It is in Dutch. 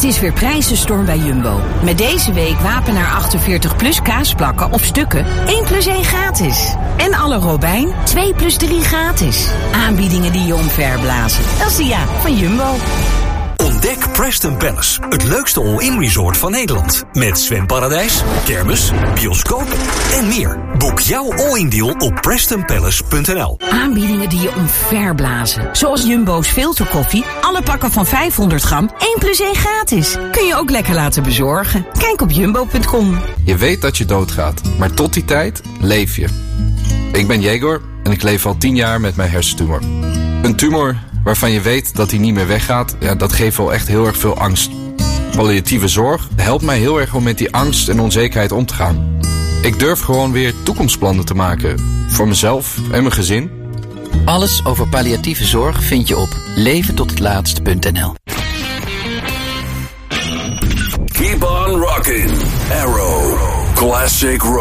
Het is weer prijzenstorm bij Jumbo. Met deze week Wapenaar 48 plus kaasplakken of stukken 1 plus 1 gratis. En alle Robijn 2 plus 3 gratis. Aanbiedingen die je omverblazen. Dat is de ja van Jumbo. Ontdek Preston Palace, het leukste all-in resort van Nederland. Met zwemparadijs, kermis, bioscoop en meer. Boek jouw all-in deal op PrestonPalace.nl. Aanbiedingen die je omverblazen. Zoals Jumbo's filterkoffie, alle pakken van 500 gram, 1 plus 1 gratis. Kun je ook lekker laten bezorgen. Kijk op jumbo.com. Je weet dat je doodgaat, maar tot die tijd leef je. Ik ben Jegor en ik leef al 10 jaar met mijn hersentumor. Een tumor waarvan je weet dat hij niet meer weggaat, ja, dat geeft wel echt heel erg veel angst. Palliatieve zorg helpt mij heel erg om met die angst en onzekerheid om te gaan. Ik durf gewoon weer toekomstplannen te maken. Voor mezelf en mijn gezin. Alles over palliatieve zorg vind je op leventothetlaatst.nl. Keep on rocking. Arrow. Classic rock.